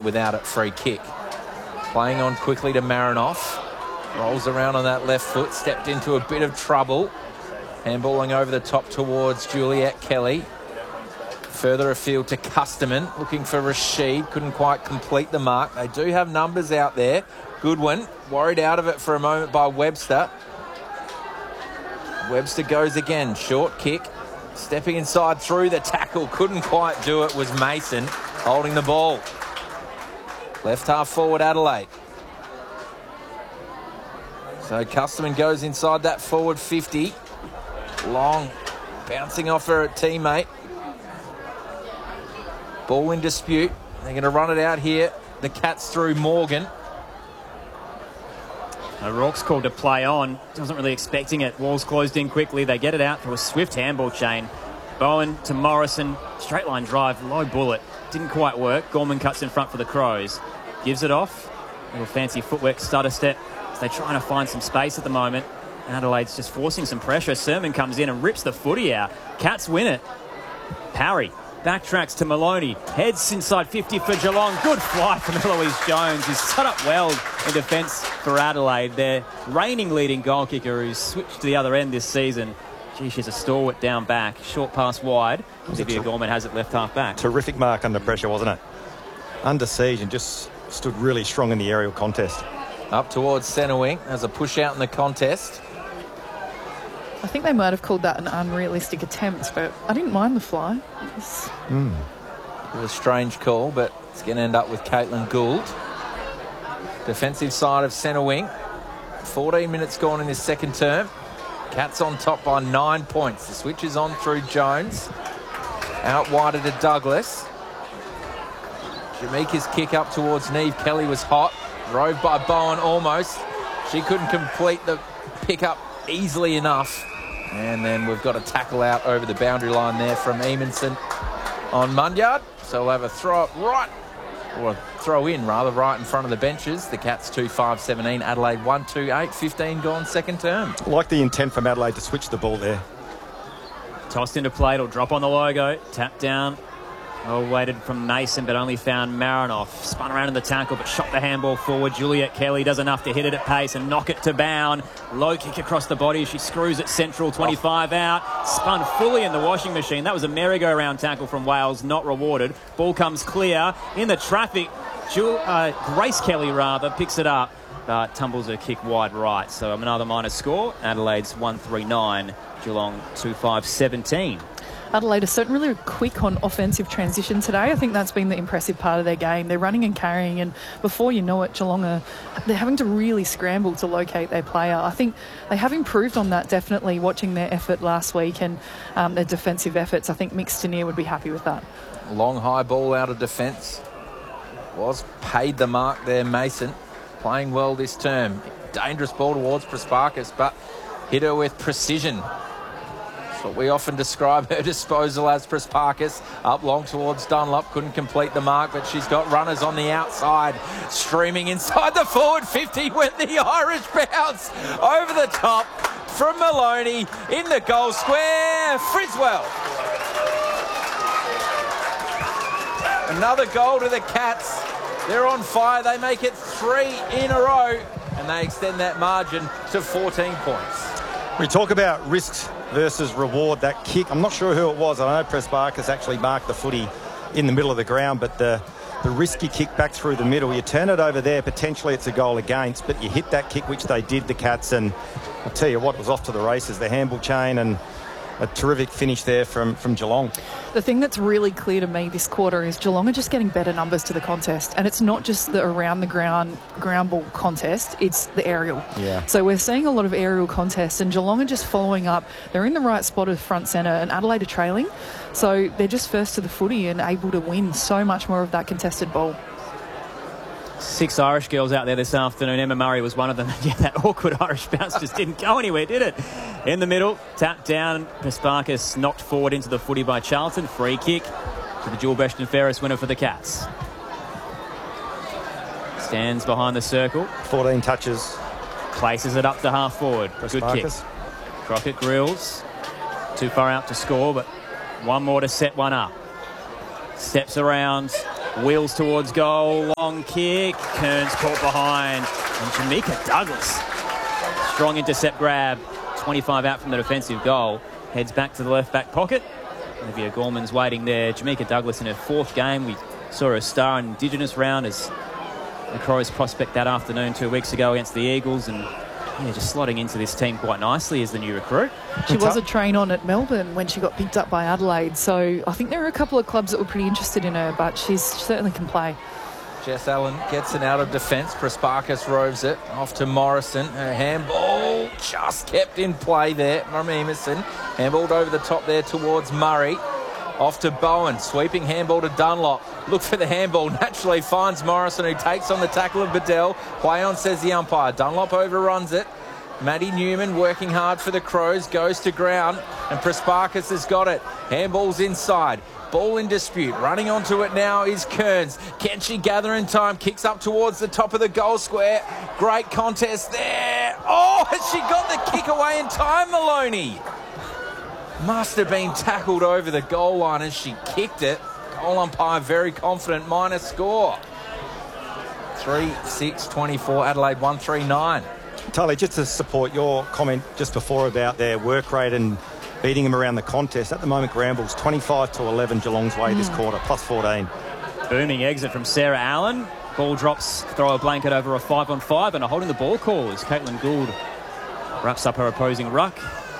without it. Free kick. Playing on quickly to Marinoff. Rolls around on that left foot. Stepped into a bit of trouble. Handballing over the top towards Juliet Kelly. Further afield to Custerman. Looking for Rashid. Couldn't quite complete the mark. They do have numbers out there. Goodwin worried out of it for a moment by Webster. Webster goes again. Short kick. Stepping inside through the tackle. Couldn't quite do it was Mason holding the ball. Left half forward Adelaide. So Custerman goes inside that forward 50. Long bouncing off her teammate. Ball in dispute. They're going to run it out here. The Cats through Morgan. O'Rourke's called to play on. Wasn't really expecting it. Walls closed in quickly. They get it out through a swift handball chain. Bowen to Morrison. Straight line drive. Low bullet. Didn't quite work. Gorman cuts in front for the Crows. Gives it off. Little fancy footwork, stutter step. So they're trying to find some space at the moment. Adelaide's just forcing some pressure. Sermon comes in and rips the footy out. Cats win it. Parry backtracks to Maloney. Heads inside 50 for Geelong. Good fly from Eloise Jones, who's set up well in defence for Adelaide. Their reigning leading goal kicker who's switched to the other end this season. Gee, she's a stalwart down back. Short pass wide. Olivia Gorman has it left half back. Terrific mark under pressure, wasn't it? Under siege and just stood really strong in the aerial contest. Up towards centre wing as a push out in the contest. I think they might have called that an unrealistic attempt, but I didn't mind the fly. It was a strange call, but it's going to end up with Caitlin Gould. Defensive side of centre wing. 14 minutes gone in this second term. Cats on top by 9 points. The switch is on through Jones. Out wider to Douglas. Jamaica's kick up towards Neve Kelly was hot. Rove by Bowen almost. She couldn't complete the pick up easily enough. And then we've got a tackle out over the boundary line there from Eamonson on Munyard. So we'll have a throw up right, or a throw in rather, right in front of the benches. The Cats 2-5-17, Adelaide 1-2-8, 15 gone second term. I like the intent from Adelaide to switch the ball there. Tossed into play, it'll drop on the logo. Tap down. Oh, waited from Mason, but only found Marinoff. Spun around in the tackle, but shot the handball forward. Juliet Kelly does enough to hit it at pace and knock it to Bowen. Low kick across the body. She screws it central, 25 out. Spun fully in the washing machine. That was a merry-go-round tackle from Wales, not rewarded. Ball comes clear in the traffic. Grace Kelly, picks it up, but tumbles her kick wide right. So another minor score. Adelaide's 1-3-9. Geelong 2-5-17. Adelaide are certainly really quick on offensive transition today. I think that's been the impressive part of their game. They're running and carrying, and before you know it, Geelong they're having to really scramble to locate their player. I think they have improved on that, definitely, watching their effort last week and their defensive efforts. I think Mick Stanier would be happy with that. Long high ball out of defence. Was paid the mark there, Mason. Playing well this term. Dangerous ball towards Prasparkas, but hit her with precision. That's what we often describe her disposal as. Prasparkas up long towards Dunlop. Couldn't complete the mark, but she's got runners on the outside. Streaming inside the forward 50 went the Irish bounce over the top from Maloney in the goal square. Friswell. Another goal to the Cats. They're on fire. They make it 3 in a row, and they extend that margin to 14 points. We talk about risks versus reward. That kick, I'm not sure who it was. I know Prasparkas actually marked the footy in the middle of the ground, but the risky kick back through the middle, you turn it over there, potentially it's a goal against, but you hit that kick, which they did, the Cats, and I'll tell you what, it was off to the races. The handball chain and a terrific finish there from Geelong. The thing that's really clear to me this quarter is Geelong are just getting better numbers to the contest, and it's not just the around the ground ball contest, it's the aerial. Yeah. So we're seeing a lot of aerial contests, and Geelong are just following up. They're in the right spot of front centre, and Adelaide are trailing, so they're just first to the footy and able to win so much more of that contested ball. 6 Irish girls out there this afternoon. Emma Murray was one of them. Yeah, that awkward Irish bounce just didn't go anywhere, did it? In the middle, tapped down. Prasparkas knocked forward into the footy by Charlton. Free kick to the Jewel Beshton Ferris winner for the Cats. Stands behind the circle. 14 touches. Places it up to half forward. Good kick. Crockett Grills. Too far out to score, but one more to set one up. Steps around Wheels towards goal. Long kick. Kearns caught behind. And Jamaica Douglas. Strong intercept grab. 25 out from the defensive goal. Heads back to the left back pocket. Olivia Gorman's waiting there. Jamaica Douglas in her 4th game. We saw her star in Indigenous round as the Crows prospect that afternoon 2 weeks ago against the Eagles, and just slotting into this team quite nicely as the new recruit. She was a train-on at Melbourne when she got picked up by Adelaide, so I think there are a couple of clubs that were pretty interested in her, but she certainly can play. Jess Allen gets it out of defence. Prasparkas roves it off to Morrison. Her handball just kept in play there from Emerson. Handballed over the top there towards Murray. Off to Bowen. Sweeping handball to Dunlop. Look for the handball. Naturally finds Morrison, who takes on the tackle of Bedell. Play on, says the umpire. Dunlop overruns it. Maddie Newman working hard for the Crows. Goes to ground. And Prasparkas has got it. Handball's inside. Ball in dispute. Running onto it now is Kearns. Can she gather in time? Kicks up towards the top of the goal square. Great contest there. Oh, has she got the kick away in time, Maloney? Must have been tackled over the goal line as she kicked it. Goal umpire very confident. Minor score. 3-6-24. Adelaide 1-3-9. Tully, just to support your comment just before about their work rate and beating them around the contest. At the moment, Granville's 25-11 Geelong's way this quarter, plus 14. Booming exit from Sarah Allen. Ball drops, throw a blanket over a 5-on-5, and a holding the ball call as Caitlin Gould wraps up her opposing ruck.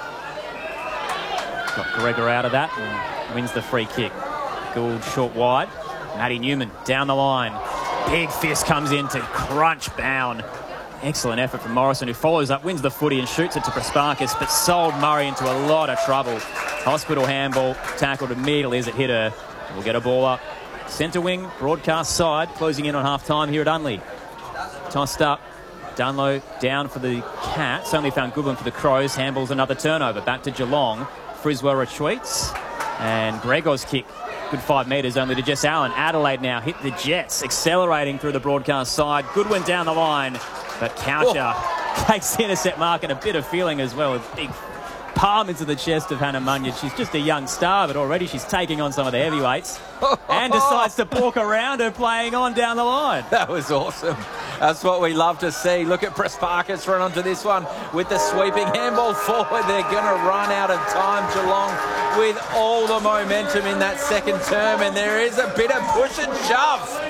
Got Gregor out of that and wins the free kick. Gould short wide. Maddie Newman down the line. Big fist comes in to crunch Bowen. Excellent effort from Morrison, who follows up, wins the footy and shoots it to Prasparkas, but sold Murray into a lot of trouble. Hospital handball, tackled immediately as it hit her. We'll get a ball up. Centre wing, broadcast side, closing in on half-time here at Unley. Tossed up. Dunlow down for the Cats. Only found Goodwin for the Crows. Handballs another turnover. Back to Geelong. Friswell retreats. And Gregor's kick. Good 5 metres only to Jess Allen. Adelaide now hit the Jets, accelerating through the broadcast side. Goodwin down the line. But Coucher takes the intercept mark and a bit of feeling as well. A big palm into the chest of Hannah Munyard. She's just a young star, but already she's taking on some of the heavyweights and decides to walk around her, playing on down the line. That was awesome. That's what we love to see. Look at Prasparkas run onto this one with the sweeping handball forward. They're going to run out of time, Geelong, with all the momentum in that second term, and there is a bit of push and shove.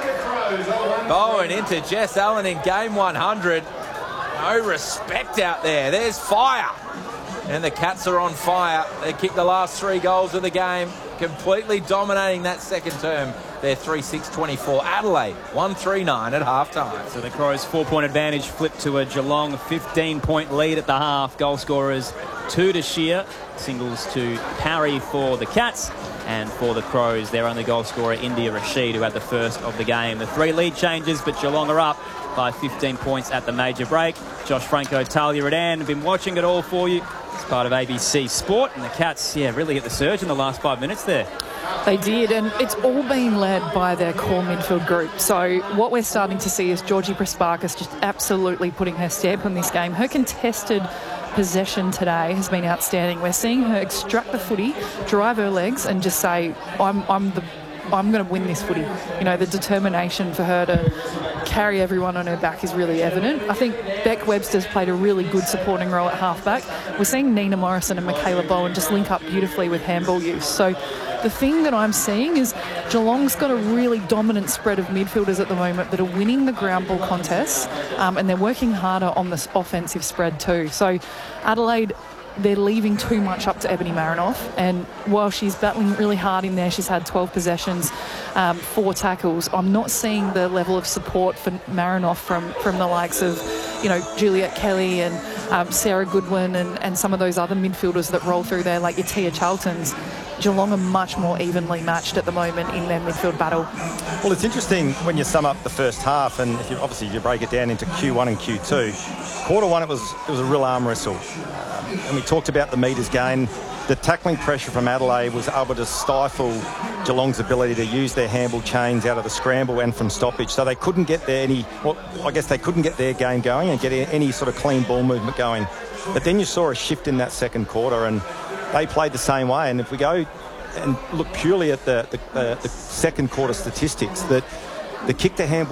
Bowen into Jess Allen in game 100. No respect out there. There's fire. And the Cats are on fire. They kicked the last 3 goals of the game, completely dominating that second term. They're 3-6-24. Adelaide 1-3-9 at half-time. So the Crows' 4-point advantage flipped to a Geelong 15-point lead at the half. Goal scorers 2 to Shear, singles to Parry for the Cats. And for the Crows, their only goal scorer, India Rashid, who had the first of the game. The 3 lead changes, but Geelong are up by 15 points at the major break. Josh Franco, Talia Redan, been watching it all for you. It's part of ABC Sport, and the Cats, really hit the surge in the last 5 minutes there. They did, and it's all been led by their core midfield group. So what we're starting to see is Georgie Prasparkas just absolutely putting her stamp on this game. Her contested possession today has been outstanding. We're seeing her extract the footy, drive her legs, and just say, I'm going to win this footy. You know, the determination for her to carry everyone on her back is really evident. I think Beck Webster's played a really good supporting role at halfback. We're seeing Nina Morrison and Michaela Bowen just link up beautifully with handball use. So the thing that I'm seeing is Geelong's got a really dominant spread of midfielders at the moment that are winning the ground ball contests, and they're working harder on this offensive spread too. So Adelaide, they're leaving too much up to Ebony Marinoff, and while she's battling really hard in there, she's had 12 possessions, 4 tackles. I'm not seeing the level of support for Marinoff from the likes of, Juliet Kelly and Sarah Goodwin and some of those other midfielders that roll through there, like your Tia Charltons. Geelong are much more evenly matched at the moment in their midfield battle. Well, it's interesting when you sum up the first half, and if you break it down into Q1 and Q2. Quarter 1, it was a real arm wrestle. And we talked about the metres gain. The tackling pressure from Adelaide was able to stifle Geelong's ability to use their handball chains out of the scramble and from stoppage. So they couldn't get they couldn't get their game going and get any sort of clean ball movement going. But then you saw a shift in that second quarter, and they played the same way. And if we go and look purely at the second quarter statistics, that the kick to handball